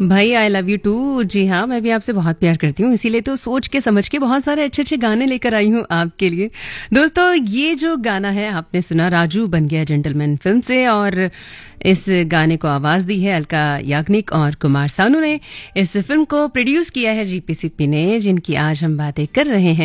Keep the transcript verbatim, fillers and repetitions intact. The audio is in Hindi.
भाई आई लव यू टू। जी हाँ, मैं भी आपसे बहुत प्यार करती हूँ, इसीलिए तो सोच के समझ के बहुत सारे अच्छे अच्छे गाने लेकर आई हूँ आपके लिए। दोस्तों, ये जो गाना है आपने सुना राजू बन गया जेंटलमैन फिल्म से, और इस गाने को आवाज दी है अलका याग्निक और कुमार सानू ने। इस फिल्म को प्रोड्यूस किया है जीपी सिप्पी ने, जिनकी आज हम बातें कर रहे हैं।